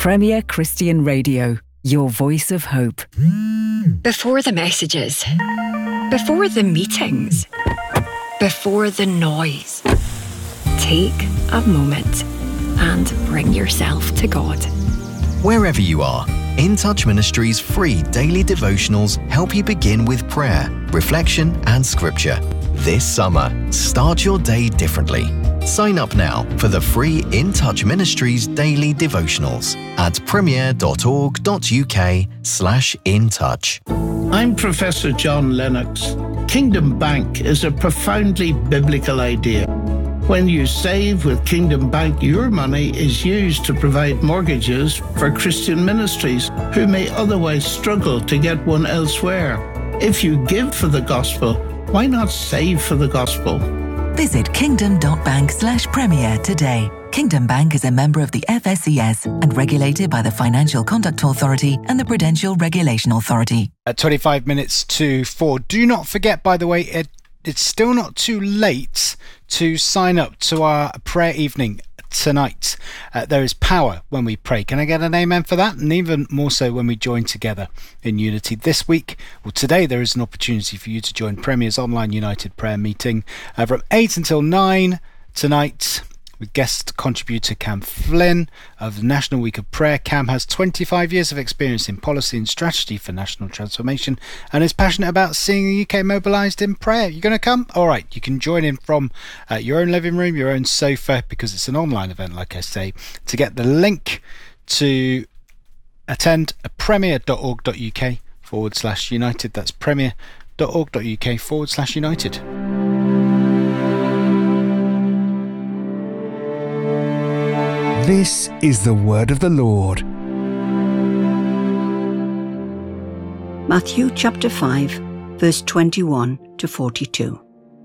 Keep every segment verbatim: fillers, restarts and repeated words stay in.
Premier Christian Radio, your voice of hope. Before the messages, before the meetings, before the noise, take a moment and bring yourself to God. Wherever you are, In Touch Ministries' free daily devotionals help you begin with prayer, reflection and scripture. This summer, start your day differently. Sign up now for the free In Touch Ministries daily devotionals at premier.org.uk slash in touch. I'm Professor John Lennox. Kingdom Bank is a profoundly biblical idea. When you save with Kingdom Bank, your money is used to provide mortgages for Christian ministries who may otherwise struggle to get one elsewhere. If you give for the gospel, why not save for the gospel? Visit kingdom.bank slash premier today. Kingdom Bank is a member of the F S C S and regulated by the Financial Conduct Authority and the Prudential Regulation Authority. At twenty-five minutes to four. Do not forget, by the way, it, it's still not too late to sign up to our prayer evening tonight. Uh, there is power when we pray. Can I get an amen for that? And even more so when we join together in unity. This week, well today, there is an opportunity for you to join Premier's online United Prayer meeting uh, from eight until nine tonight with guest contributor Cam Flynn of the National Week of Prayer. Cam has twenty-five years of experience in policy and strategy for national transformation and is passionate about seeing the U K mobilised in prayer. You going to come? All right, you can join in from uh, your own living room, your own sofa, because it's an online event, like I say. To get the link to attend, premier.org.uk forward slash united. That's premier.org.uk forward slash united. This is the word of the Lord. Matthew chapter five, verse twenty-one to forty-two.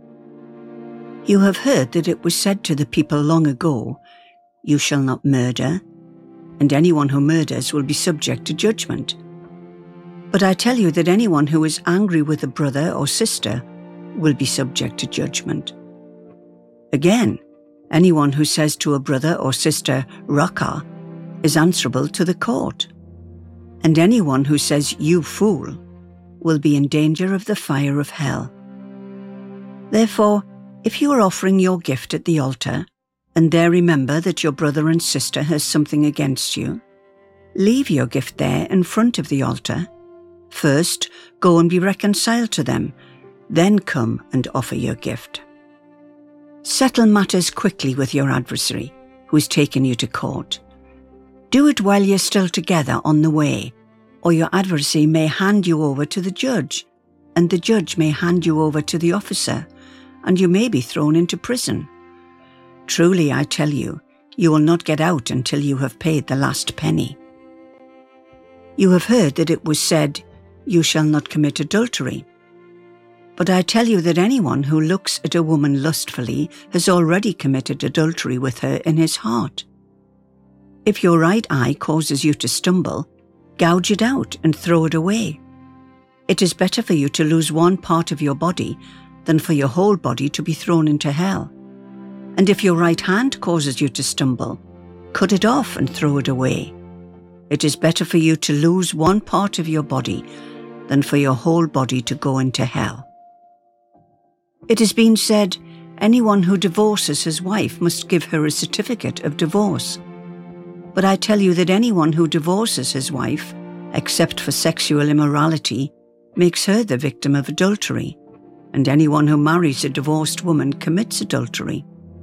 You have heard that it was said to the people long ago, "You shall not murder, and anyone who murders will be subject to judgment." But I tell you that anyone who is angry with a brother or sister will be subject to judgment. Again, anyone who says to a brother or sister, "Raca," is answerable to the court. And anyone who says, "You fool," will be in danger of the fire of hell. Therefore, if you are offering your gift at the altar, and there remember that your brother and sister has something against you, leave your gift there in front of the altar. First, go and be reconciled to them, then come and offer your gift. Settle matters quickly with your adversary, who has taken you to court. Do it while you're still together on the way, or your adversary may hand you over to the judge, and the judge may hand you over to the officer, and you may be thrown into prison. Truly, I tell you, you will not get out until you have paid the last penny. You have heard that it was said, "You shall not commit adultery." But I tell you that anyone who looks at a woman lustfully has already committed adultery with her in his heart. If your right eye causes you to stumble, gouge it out and throw it away. It is better for you to lose one part of your body than for your whole body to be thrown into hell. And if your right hand causes you to stumble, cut it off and throw it away. It is better for you to lose one part of your body than for your whole body to go into hell. It has been said, anyone who divorces his wife must give her a certificate of divorce. But I tell you that anyone who divorces his wife, except for sexual immorality, makes her the victim of adultery, and anyone who marries a divorced woman commits adultery.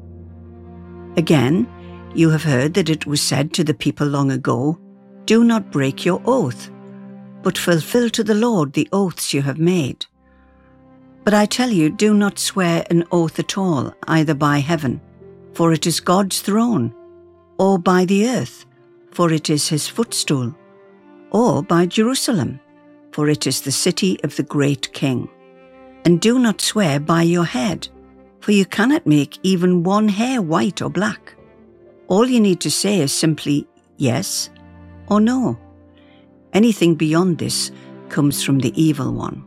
Again, you have heard that it was said to the people long ago, "Do not break your oath, but fulfill to the Lord the oaths you have made." But I tell you, do not swear an oath at all, either by heaven, for it is God's throne, or by the earth, for it is his footstool, or by Jerusalem, for it is the city of the great King. And do not swear by your head, for you cannot make even one hair white or black. All you need to say is simply yes or no. Anything beyond this comes from the evil one.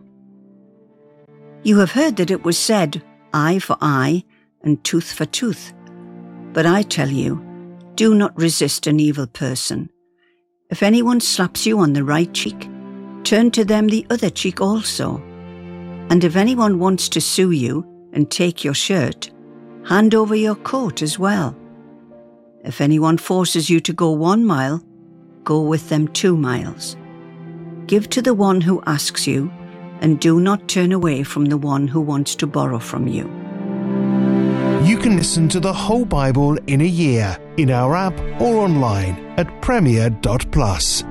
You have heard that it was said, "Eye for eye and tooth for tooth." But I tell you, do not resist an evil person. If anyone slaps you on the right cheek, turn to them the other cheek also. And if anyone wants to sue you and take your shirt, hand over your coat as well. If anyone forces you to go one mile, go with them two miles. Give to the one who asks you, and do not turn away from the one who wants to borrow from you. You can listen to the whole Bible in a year in our app or online at premier dot plus.